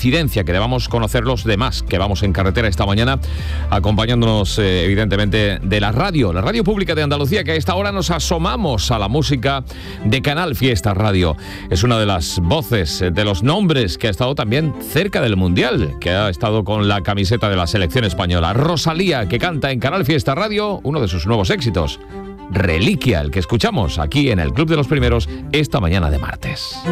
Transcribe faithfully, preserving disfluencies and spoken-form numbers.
incidencia, que debamos conocer los demás, que vamos en carretera esta mañana, acompañándonos eh, evidentemente de la radio, la radio pública de Andalucía, que a esta hora nos asomamos a la música de Canal Fiesta Radio. Es una de las voces, de los nombres que ha estado también cerca del Mundial, que ha estado con la camiseta de la selección española. Rosalía, que canta en Canal Fiesta Radio uno de sus nuevos éxitos, Reliquia, el que escuchamos aquí en el Club de los Primeros esta mañana de martes.